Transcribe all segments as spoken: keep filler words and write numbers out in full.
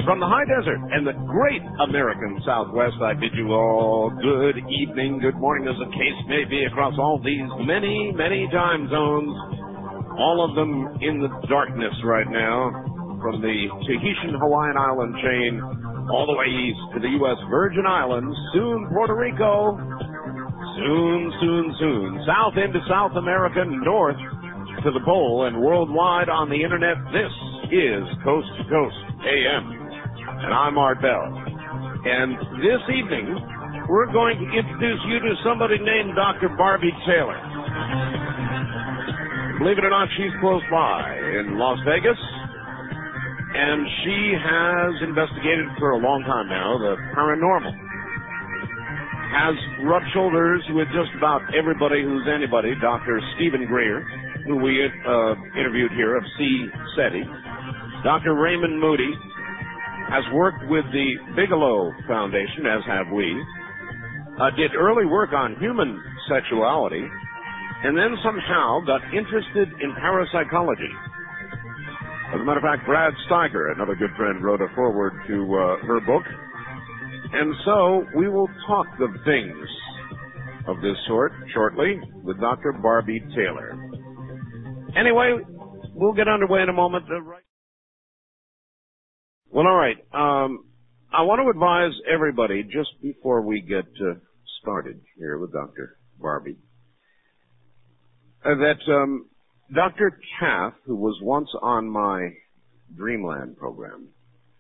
From the high desert and the great American Southwest, I bid you all good evening, good morning, as the case may be, across all these many, many time zones, all of them in the darkness right now, from the Tahitian Hawaiian island chain all the way east to the U S Virgin Islands, soon Puerto Rico, soon, soon, soon, south into South America, north to the pole, and worldwide on the internet. This is Coast to Coast A M. And I'm Art Bell. And this evening, we're going to introduce you to somebody named Doctor Barbie Taylor. Believe it or not, she's close by in Las Vegas. And she has investigated for a long time now the paranormal. Has rubbed shoulders with just about everybody who's anybody. Doctor Stephen Greer, who we uh, interviewed here of C. SETI. Doctor Raymond Moody has worked with the Bigelow Foundation, as have we, uh, did early work on human sexuality, and then somehow got interested in parapsychology. As a matter of fact, Brad Steiger, another good friend, wrote a foreword to uh, her book. And so we will talk of things of this sort shortly with Doctor Barbie Taylor. Anyway, we'll get underway in a moment. Uh, right Well, all right. Um, I want to advise everybody, just before we get uh, started here with Doctor Barbie, uh, that um, Doctor Kath, who was once on my Dreamland program,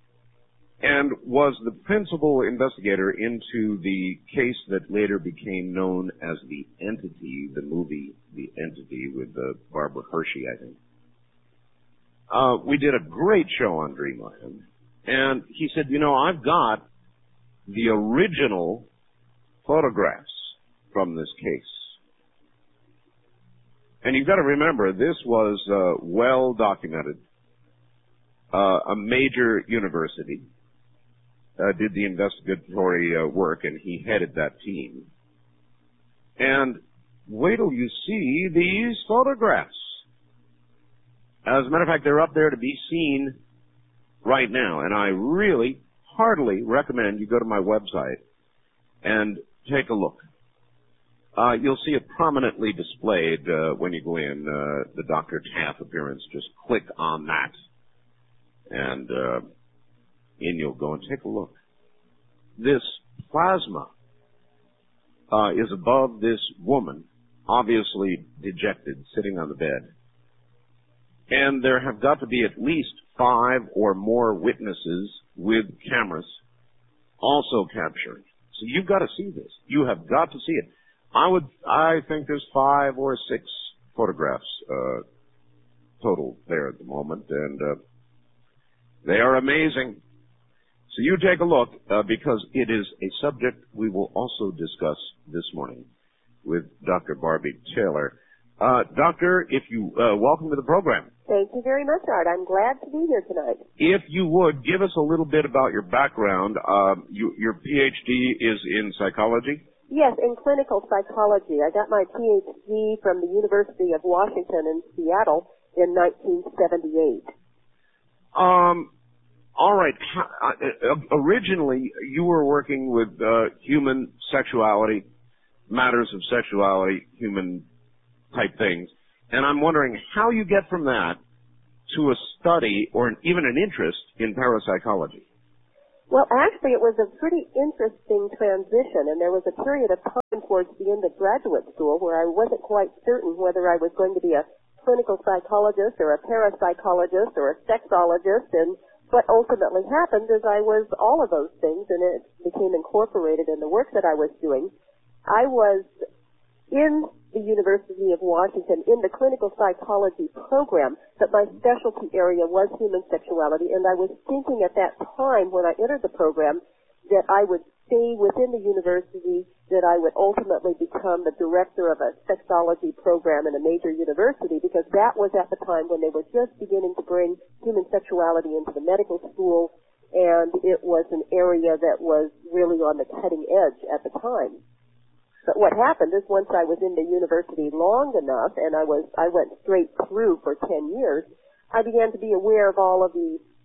and was the principal investigator into the case that later became known as The Entity, the movie The Entity with uh, Barbara Hershey, I think. Uh, we did a great show on Dreamland. And he said, you know, I've got the original photographs from this case. And you've got to remember, this was uh, well documented. Uh, a major university uh, did the investigatory uh, work, and he headed that team. And wait till you see these photographs. As a matter of fact, they're up there to be seen right now, and I really heartily recommend you go to my website and take a look. Uh, you'll see it prominently displayed uh, when you go in, uh, the Doctor Kath appearance. Just click on that, and uh, in you'll go and take a look. This plasma uh, is above this woman, obviously dejected, sitting on the bed. And there have got to be at least five or more witnesses with cameras also capturing. So you've got to see this. You have got to see it. I would, I think there's five or six photographs, uh, total there at the moment, and, uh, they are amazing. So you take a look, uh, because it is a subject we will also discuss this morning with Doctor Barbie Taylor. Uh, doctor, if you, uh, welcome to the program. Thank you very much, Art. I'm glad to be here tonight. If you would, give us a little bit about your background. Um, you, your P H D is in psychology? Yes, in clinical psychology. I got my P H D from the University of Washington in Seattle in nineteen seventy-eight. Um, all right. Uh, originally, you were working with uh, human sexuality, matters of sexuality, human type things. And I'm wondering how you get from that to a study or an, even an interest in parapsychology. Well, actually, it was a pretty interesting transition, and there was a period of time towards the end of graduate school where I wasn't quite certain whether I was going to be a clinical psychologist or a parapsychologist or a sexologist, and what ultimately happened is I was all of those things, and it became incorporated in the work that I was doing. I was in the University of Washington in the clinical psychology program, but my specialty area was human sexuality, and I was thinking at that time when I entered the program that I would stay within the university, that I would ultimately become the director of a sexology program in a major university, because that was at the time when they were just beginning to bring human sexuality into the medical school, and it was an area that was really on the cutting edge at the time. But what happened is once I was in the university long enough, and I was I went straight through for ten years, I began to be aware of all of the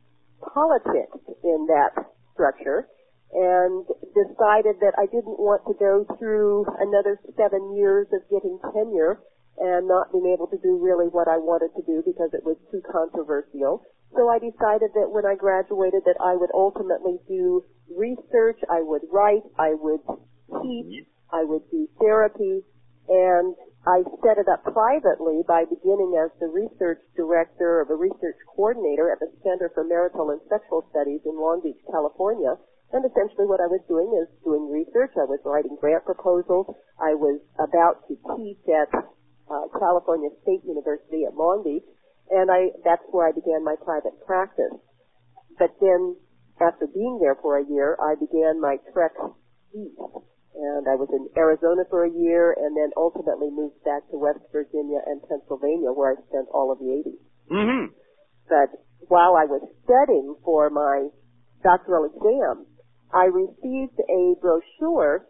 politics in that structure and decided that I didn't want to go through another seven years of getting tenure and not being able to do really what I wanted to do because it was too controversial. So I decided that when I graduated that I would ultimately do research, I would write, I would teach, I would do therapy, and I set it up privately by beginning as the research director or the research coordinator at the Center for Marital and Sexual Studies in Long Beach, California. And essentially what I was doing is doing research. I was writing grant proposals. I was about to teach at uh, California State University at Long Beach. And I, that's where I began my private practice. But then, after being there for a year, I began my trek east. And I was in Arizona for a year, and then ultimately moved back to West Virginia and Pennsylvania, where I spent all of the eighties. Mm-hmm. But while I was studying for my doctoral exam, I received a brochure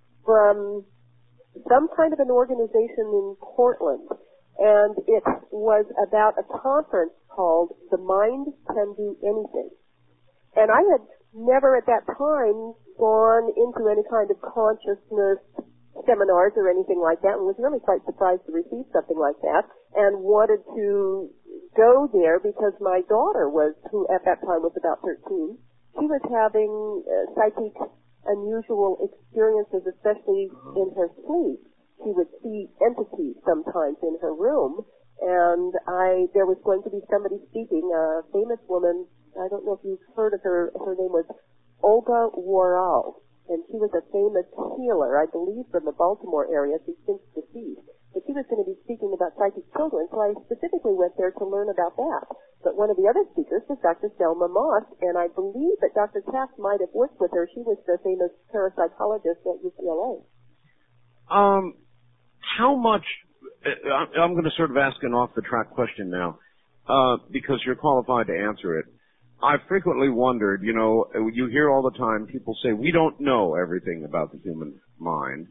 from some kind of an organization in Portland. And it was about a conference called The Mind Can Do Anything. And I had never at that time gone into any kind of consciousness seminars or anything like that and was really quite surprised to receive something like that and wanted to go there because my daughter was, who at that time was about thirteen, she was having uh, psychic unusual experiences, especially in her sleep. She would see entities sometimes in her room, and I there was going to be somebody speaking, a famous woman. I don't know if you've heard of her. Her name was Olga Woral, and she was a famous healer, I believe, from the Baltimore area. She's since deceased. But she was going to be speaking about psychic children, so I specifically went there to learn about that. But one of the other speakers was Doctor Selma Moss, and I believe that Doctor Taft might have worked with her. She was the famous parapsychologist at U C L A. Um... How much, I'm going to sort of ask an off-the-track question now, uh, because you're qualified to answer it. I've frequently wondered, you know, you hear all the time people say, we don't know everything about the human mind.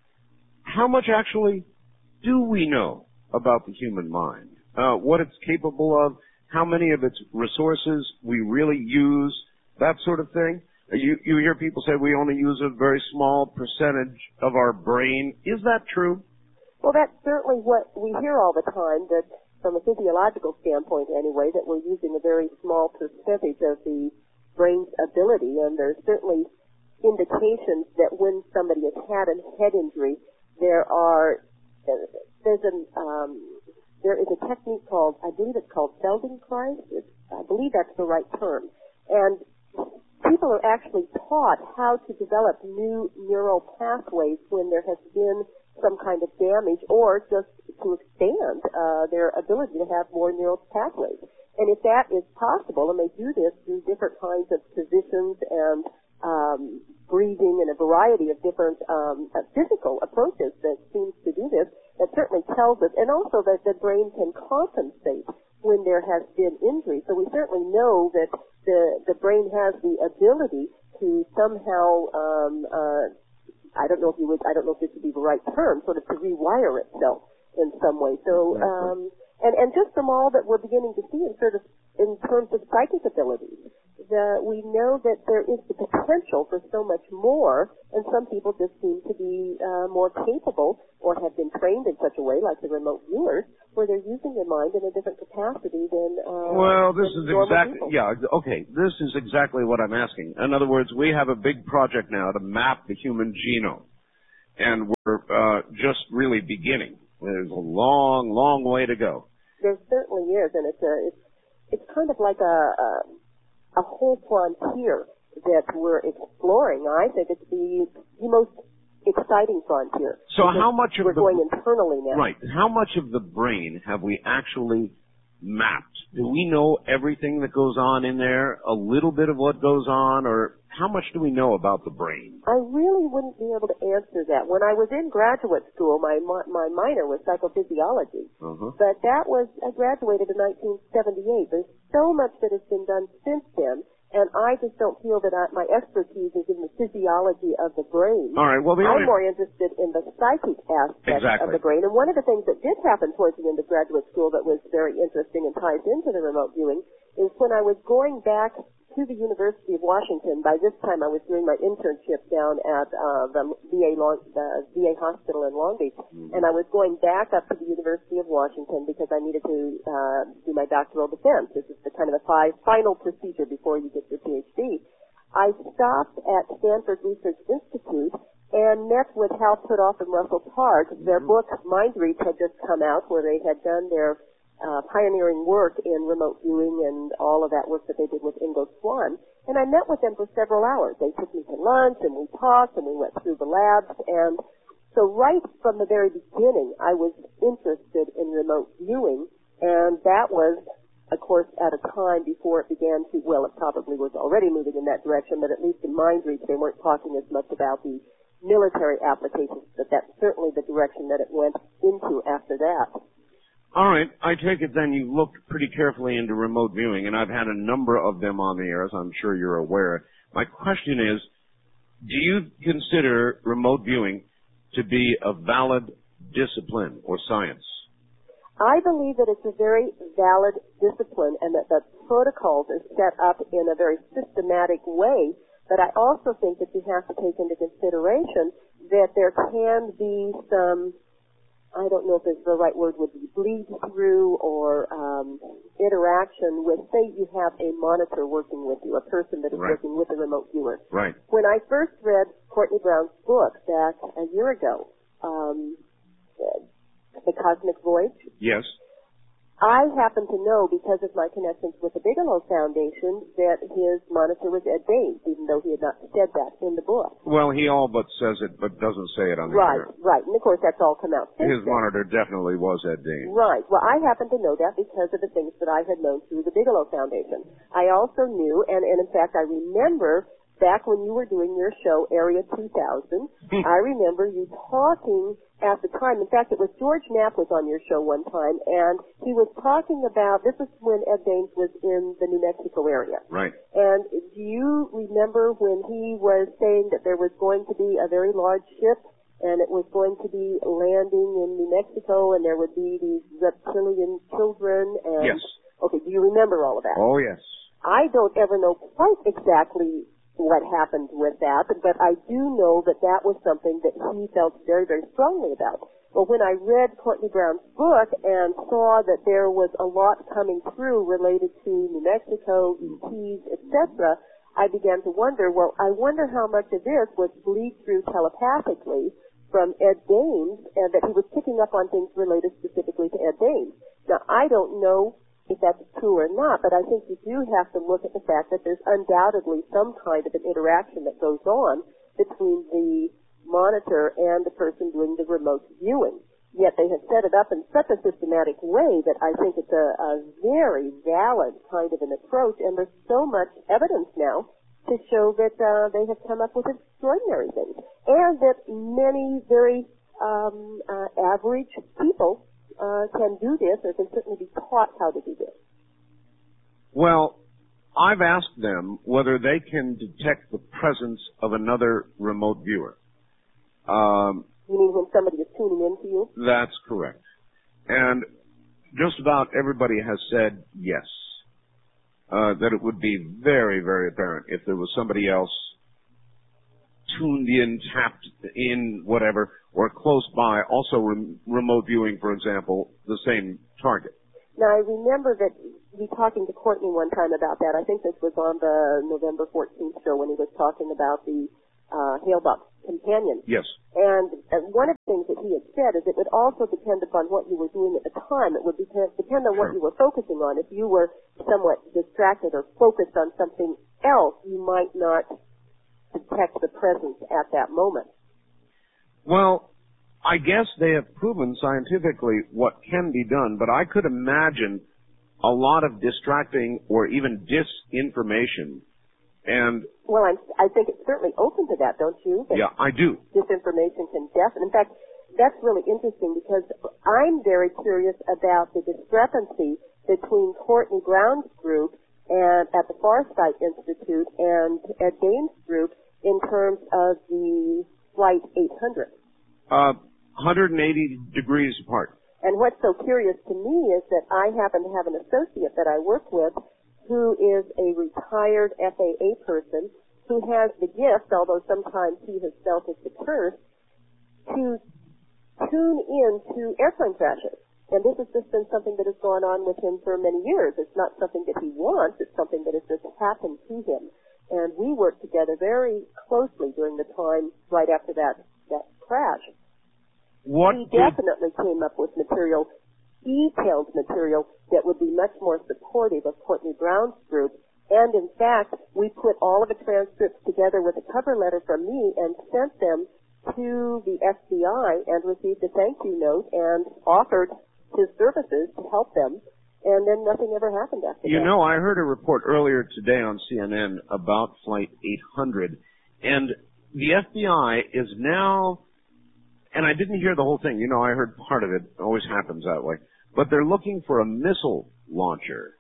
How much actually do we know about the human mind? Uh, what it's capable of, how many of its resources we really use, that sort of thing? You, you hear people say we only use a very small percentage of our brain. Is that true? Well, that's certainly what we hear all the time, that from a physiological standpoint anyway, that we're using a very small percentage of the brain's ability, and there's certainly indications that when somebody has had a head injury, there are, there's an, um, there is a technique called, I believe it's called Feldenkrais. I believe that's the right term. And people are actually taught how to develop new neural pathways when there has been some kind of damage or just to expand uh, their ability to have more neural pathways. And if that is possible, and they do this through different kinds of positions and um, breathing and a variety of different um, uh, physical approaches that seems to do this, that certainly tells us, and also that the brain can compensate when there has been injury. So we certainly know that the, the brain has the ability to somehow um, uh, I don't know if you would, I don't know if this would be the right term, sort of to rewire itself in some way. So, um, and, and just from all that we're beginning to see in sort of, in terms of psychic abilities, the, we know that there is the potential for so much more, and some people just seem to be, uh, more capable or have been trained in such a way, like the remote viewers, where they're using their mind in a different capacity than, uh, well, this than is exactly, people. yeah, okay, this is exactly what I'm asking. In other words, we have a big project now to map the human genome, and we're, uh, just really beginning. There's a long, long way to go. There certainly is, and it's a, it's, it's kind of like a, a, a whole frontier that we're exploring. I think it's the, the most exciting frontier. So how much of we're the, going internally now. Right. How much of the brain have we actually mapped? Do we know everything that goes on in there? A little bit of what goes on, or how much do we know about the brain? I really wouldn't be able to answer that. When I was in graduate school, my my minor was psychophysiology, uh-huh. but that was I graduated in nineteen seventy-eight. There's so much that has been done since then. And I just don't feel that I, my expertise is in the physiology of the brain. All right. Well, the I'm only... more interested in the psychic aspect exactly. of the brain. And one of the things that did happen towards the end of graduate school that was very interesting and ties into the remote viewing is when I was going back to the University of Washington. By this time, I was doing my internship down at uh, the V A Long, the V A hospital in Long Beach, mm-hmm. and I was going back up to the University of Washington because I needed to uh, do my doctoral defense. This is the kind of a five, final procedure before you get your P H D. I stopped at Stanford Research Institute and met with Hal Puthoff and Russell Targ. Their mm-hmm. book, Mind Reach, had just come out, where they had done their Uh, pioneering work in remote viewing and all of that work that they did with Ingo Swann. And I met with them for several hours. They took me to lunch and we talked and we went through the labs. And so right from the very beginning, I was interested in remote viewing. And that was, of course, at a time before it began to, well, it probably was already moving in that direction, but at least in Mind Reach, they weren't talking as much about the military applications, but that's certainly the direction that it went into after that. All right. I take it then you looked pretty carefully into remote viewing, and I've had a number of them on the air, as I'm sure you're aware. My question is, do you consider remote viewing to be a valid discipline or science? I believe that it's a very valid discipline and that the protocols are set up in a very systematic way, but I also think that you have to take into consideration that there can be some, I don't know if it's the right word, would be bleed through or um, interaction with, say you have a monitor working with you, a person that is right. working with a remote viewer. Right. When I first read Courtney Brown's book back a year ago, um, The Cosmic Voyage. Yes. I happen to know, because of my connections with the Bigelow Foundation, that his monitor was Ed Baines, even though he had not said that in the book. Well, he all but says it, but doesn't say it on the right, air. Right, right. And of course, that's all come out since His then. monitor definitely was Ed Baines. Right. Well, I happen to know that because of the things that I had known through the Bigelow Foundation. I also knew, and, and in fact, I remember back when you were doing your show, Area two thousand, I remember you talking at the time. In fact, it was George Knapp was on your show one time, and he was talking about, this was when Ed Baines was in the New Mexico area. Right. And do you remember when he was saying that there was going to be a very large ship, and it was going to be landing in New Mexico, and there would be these reptilian children? And yes. Okay, do you remember all of that? Oh, yes. I don't ever know quite exactly what happened with that, but I do know that that was something that he felt very, very strongly about. Well, when I read Courtney Brown's book and saw that there was a lot coming through related to New Mexico, E Ts, et cetera, I began to wonder, well, I wonder how much of this was bleed through telepathically from Ed Baines, and that he was picking up on things related specifically to Ed Baines. Now, I don't know if that's true or not, but I think you do have to look at the fact that there's undoubtedly some kind of an interaction that goes on between the monitor and the person doing the remote viewing. Yet they have set it up in such a systematic way that I think it's a, a very valid kind of an approach, and there's so much evidence now to show that uh, they have come up with extraordinary things, and that many very um, uh, average people Uh, can do this, or can certainly be taught how to do this. Well, I've asked them whether they can detect the presence of another remote viewer. Um, you mean when somebody is tuning in to you? That's correct. And just about everybody has said yes, uh, that it would be very, very apparent if there was somebody else tuned in, tapped in, whatever, or close by, also rem- remote viewing, for example, the same target. Now, I remember that we talking to Courtney one time about that. I think this was on the November fourteenth show when he was talking about the uh, Hale-Bopp companion. Yes. And uh, one of the things that he had said is it would also depend upon what you were doing at the time. It would depend, depend on sure. what you were focusing on. If you were somewhat distracted or focused on something else, you might not detect the presence at that moment. Well, I guess they have proven scientifically what can be done, but I could imagine a lot of distracting or even disinformation. And well, I'm, I think it's certainly open to that, don't you? That yeah, I do. Disinformation can definitely. In fact, that's really interesting because I'm very curious about the discrepancy between Courtney Brown's group and at the Farsight Institute and Ed Baines' group in terms of the Flight eight hundred. Uh, one hundred eighty degrees apart. And what's so curious to me is that I happen to have an associate that I work with who is a retired F A A person who has the gift, although sometimes he has felt it's a curse, to tune in to airplane crashes. And this has just been something that has gone on with him for many years. It's not something that he wants. It's something that has just happened to him. And we worked together very closely during the time right after that, that crash. What he did... definitely came up with material, detailed material, that would be much more supportive of Courtney Brown's group. And in fact, we put all of the transcripts together with a cover letter from me and sent them to the F B I and received a thank you note and offered his services to help them, and then nothing ever happened after you that. You know, I heard a report earlier today on C N N about Flight eight hundred, and the F B I is now, and I didn't hear the whole thing, you know, I heard part of it, it always happens that way, but they're looking for a missile launcher,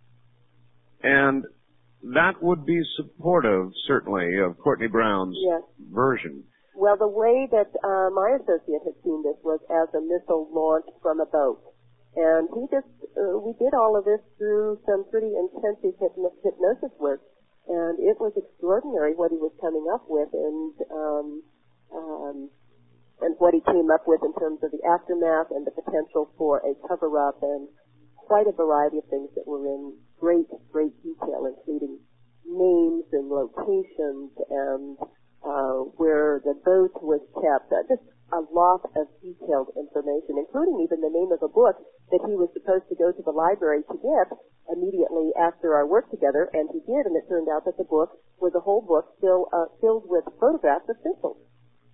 and that would be supportive, certainly, of Courtney Brown's yes. version. Well, the way that uh, my associate had seen this was as a missile launched from a boat. And he just, uh, we did all of this through some pretty intensive hypno- hypnosis work. And it was extraordinary what he was coming up with and, um, um, and what he came up with in terms of the aftermath and the potential for a cover-up and quite a variety of things that were in great, great detail, including names and locations and uh, where the boat was kept. Uh, just a lot of detailed information, including even the name of a book that he was supposed to go to the library to get immediately after our work together, and he did, and it turned out that the book was a whole book still uh, filled with photographs of missiles.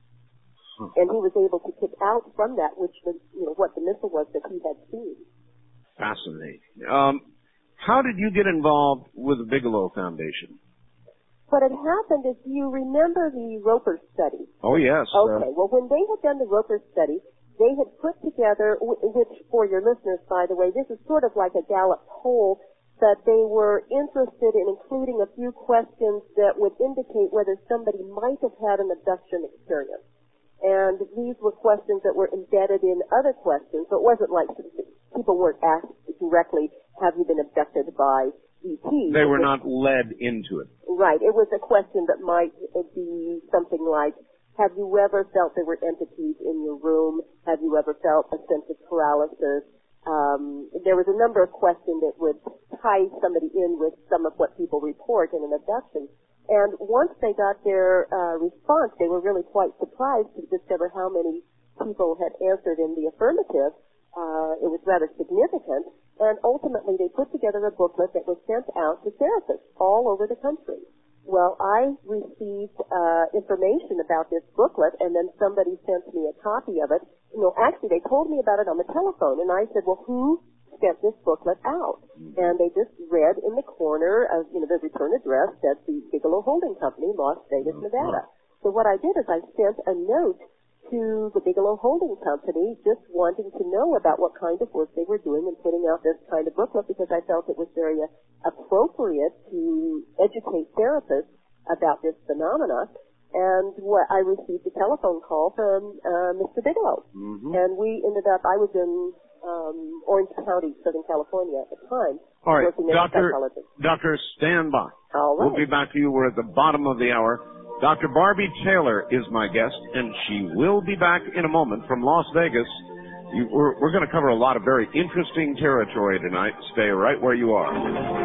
Hmm. And he was able to pick out from that which was, you know, what the missile was that he had seen. Fascinating. Um, how did you get involved with the Bigelow Foundation? What had happened is, do you remember the Roper study? Oh, yes. Okay. Uh, well, when they had done the Roper study, they had put together, which for your listeners, by the way, this is sort of like a Gallup poll, that they were interested in including a few questions that would indicate whether somebody might have had an abduction experience. And these were questions that were embedded in other questions, so it wasn't like people weren't asked directly, have you been abducted by E T? They were not led into it. Right. It was a question that might be something like, have you ever felt there were entities in your room? Have you ever felt a sense of paralysis? Um, there was a number of questions that would tie somebody in with some of what people report in an abduction. And once they got their uh, response, they were really quite surprised to discover how many people had answered in the affirmative. Uh, it was rather significant. And ultimately, they put together a booklet that was sent out to therapists all over the country. Well, I received uh, information about this booklet, and then somebody sent me a copy of it. You know, actually, they told me about it on the telephone, and I said, well, who sent this booklet out? And they just read in the corner of, you know, the return address said the Bigelow Holding Company, Las Vegas, Nevada. So what I did is I sent a note to the Bigelow Holding Company, just wanting to know about what kind of work they were doing and putting out this kind of booklet, because I felt it was very uh, appropriate to educate therapists about this phenomena. And what I received a telephone call from uh, Mister Bigelow, mm-hmm. and we ended up. I was in um, Orange County, Southern California at the time. All right, working as Doctor. a psychologist. Doctor, stand by. All right. We'll be back to you. We're at the bottom of the hour. Doctor Barbie Taylor is my guest, and she will be back in a moment from Las Vegas. You, we're we're going to cover a lot of very interesting territory tonight. Stay right where you are.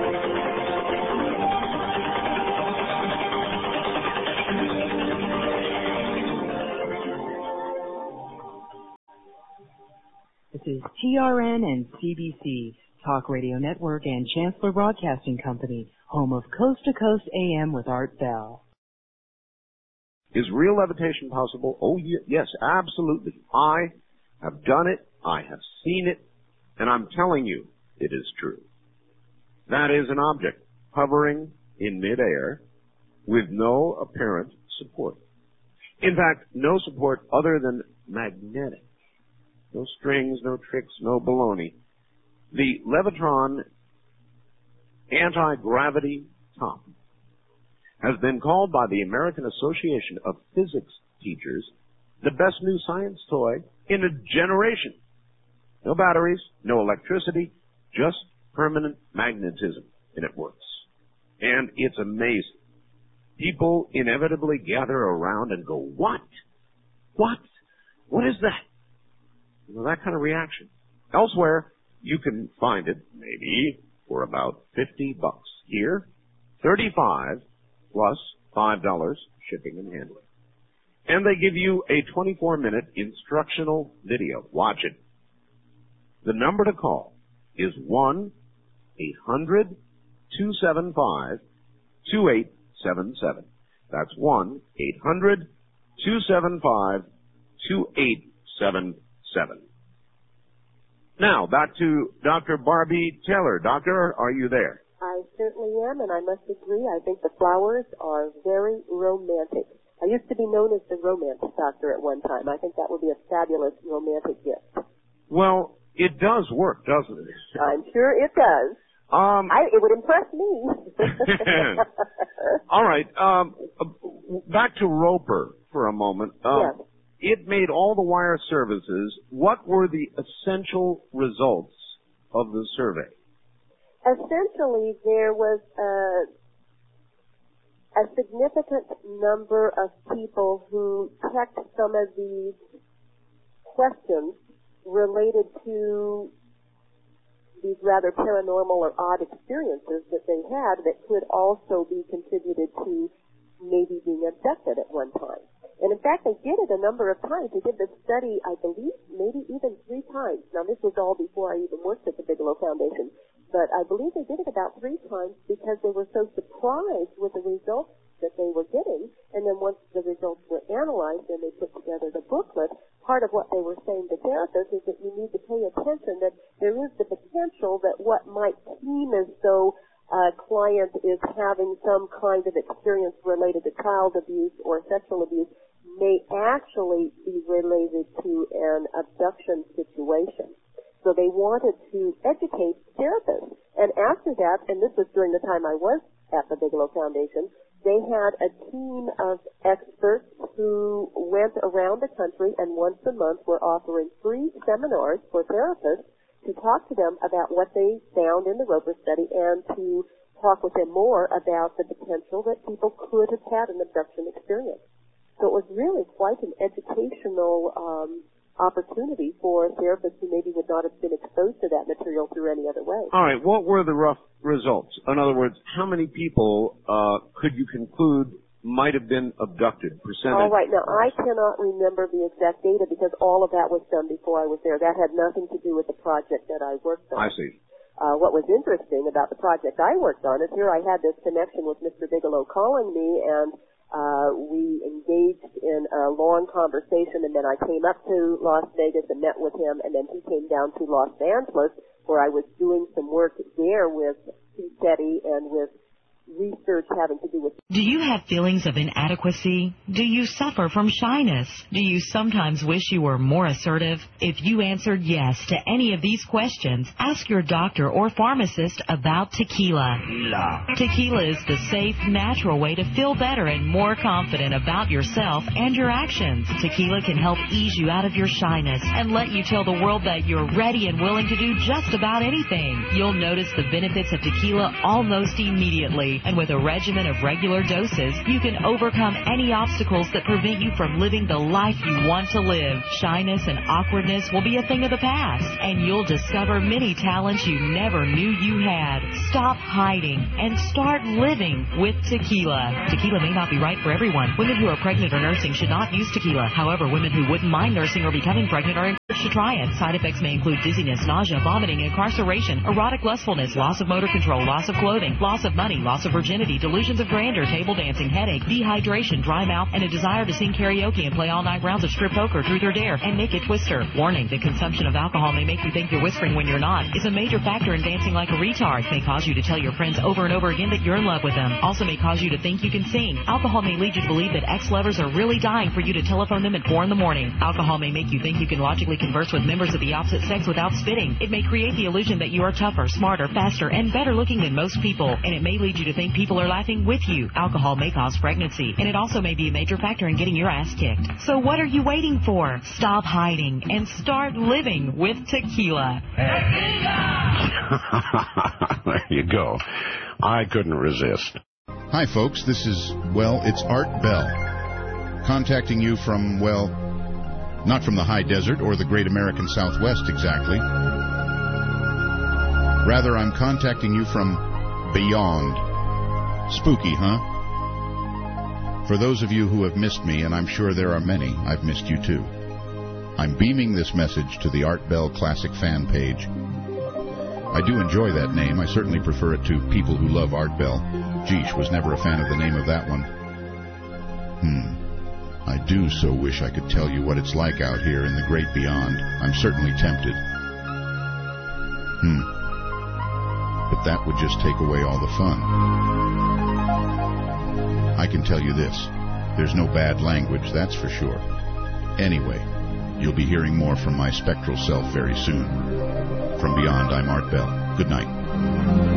This is T R N and C B C, Talk Radio Network and Chancellor Broadcasting Company, home of Coast to Coast A M with Art Bell. Is real levitation possible? Oh, yes, absolutely. I have done it. I have seen it. And I'm telling you, it is true. That is an object hovering in midair with no apparent support. In fact, no support other than magnetic. No strings, no tricks, no baloney. The Levitron anti-gravity top has been called by the American Association of Physics Teachers the best new science toy in a generation. No batteries, no electricity, just permanent magnetism, and it works. And it's amazing. People inevitably gather around and go, what? What? What is that? You know, that kind of reaction. Elsewhere, you can find it maybe for about fifty bucks. Here, thirty-five plus five dollars shipping and handling. And they give you a twenty-four minute instructional video. Watch it. The number to call is one eight hundred two seven five two eight seven seven. That's one eight hundred two seven five two eight seven seven. Now, back to Doctor Barbie Taylor. Doctor, are you there? I certainly am, and I must agree. I think the flowers are very romantic. I used to be known as the romance doctor at one time. I think that would be a fabulous romantic gift. Well, it does work, doesn't it? I'm sure it does. Um, I, it would impress me. All right. Um, back to Roper for a moment. Um, yes. It made all the wire services. What were the essential results of the survey? Essentially, there was a, a significant number of people who checked some of these questions related to these rather paranormal or odd experiences that they had that could also be contributed to maybe being abducted at one time. And in fact, they did it a number of times. They did this study, I believe, maybe even three times. Now, this was all before I even worked at the Bigelow Foundation. But I believe they did it about three times because they were so surprised with the results that they were getting. And then once the results were analyzed and they put together the booklet, part of what they were saying to therapists is that you need to pay attention that there is the potential that what might seem as though a client is having some kind of experience related to child abuse or sexual abuse may actually be related to an abduction situation. So they wanted to educate therapists. And after that, and this was during the time I was at the Bigelow Foundation, they had a team of experts who went around the country and once a month were offering free seminars for therapists to talk to them about what they found in the Roper study and to talk with them more about the potential that people could have had an abduction experience. So it was really quite an educational um, opportunity for therapists who maybe would not have been exposed to that material through any other way. All right. What were the rough results? In other words, how many people uh, could you conclude might have been abducted? Percentage? All right. Now, I cannot remember the exact data because all of that was done before I was there. That had nothing to do with the project that I worked on. I see. Uh, what was interesting about the project I worked on is here I had this connection with Mister Bigelow calling me, and uh, we engaged in a long conversation, and then I came up to Las Vegas and met with him, and then he came down to Los Angeles, where I was doing some work there with SETI and with research having to do with... Do you have feelings of inadequacy? Do you suffer from shyness? Do you sometimes wish you were more assertive? If you answered yes to any of these questions, ask your doctor or pharmacist about tequila. Tequila. Tequila is the safe, natural way to feel better and more confident about yourself and your actions. Tequila can help ease you out of your shyness and let you tell the world that you're ready and willing to do just about anything. You'll notice the benefits of tequila almost immediately. And with a regimen of regular doses, you can overcome any obstacles that prevent you from living the life you want to live. Shyness and awkwardness will be a thing of the past, and you'll discover many talents you never knew you had. Stop hiding and start living with tequila. Tequila may not be right for everyone. Women who are pregnant or nursing should not use tequila. However, women who wouldn't mind nursing or becoming pregnant are encouraged to try it. Side effects may include dizziness, nausea, vomiting, incarceration, erotic lustfulness, loss of motor control, loss of clothing, loss of money, loss of virginity, delusions of grandeur, table dancing, headache, dehydration, dry mouth, and a desire to sing karaoke and play all-night rounds of strip poker, truth or dare, and naked twister. Warning, the consumption of alcohol may make you think you're whispering when you're not. Is a major factor in dancing like a retard. May cause you to tell your friends over and over again that you're in love with them. Also may cause you to think you can sing. Alcohol may lead you to believe that ex-lovers are really dying for you to telephone them at four in the morning. Alcohol may make you think you can logically converse with members of the opposite sex without spitting. It may create the illusion that you are tougher, smarter, faster, and better looking than most people, and it may lead you to think people are laughing with you. Alcohol may cause pregnancy, and it also may be a major factor in getting your ass kicked. So what are you waiting for? Stop hiding and start living with tequila. There you go. I couldn't resist. Hi, folks. This is, well, it's Art Bell. Contacting you from, well, not from the high desert or the great American Southwest exactly. Rather, I'm contacting you from beyond. Spooky, huh? For those of you who have missed me, and I'm sure there are many, I've missed you too. I'm beaming this message to the Art Bell Classic fan page. I do enjoy that name. I certainly prefer it to People Who Love Art Bell. Geesh, was never a fan of the name of that one. Hmm. I do so wish I could tell you what it's like out here in the great beyond. I'm certainly tempted. Hmm. But that would just take away all the fun. I can tell you this. There's no bad language, that's for sure. Anyway, you'll be hearing more from my spectral self very soon. From beyond, I'm Art Bell. Good night.